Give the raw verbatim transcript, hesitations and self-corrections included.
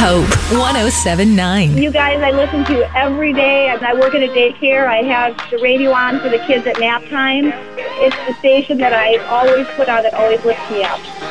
Hope one oh seven point nine. You guys I listen to every day. As I work in a daycare, I have the radio on for the kids at nap time. It's the station that I always put on that always lifts me up.